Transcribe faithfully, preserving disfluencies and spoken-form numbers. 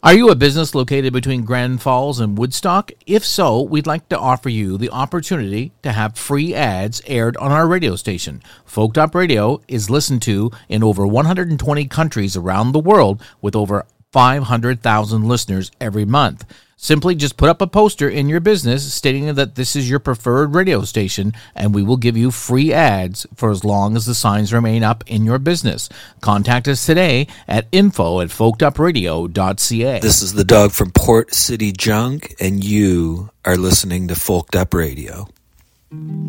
Are you a business located between Grand Falls and Woodstock? If so, we'd like to offer you the opportunity to have free ads aired on our radio station. Folk Top Radio is listened to in over one hundred twenty countries around the world with over five hundred thousand listeners every month. Simply just put up a poster in your business stating that this is your preferred radio station, and we will give you free ads for as long as the signs remain up in your business. Contact us today at info at folked up radio dot c a. This is the dog from Port City Junk, and you are listening to Folked Up Radio.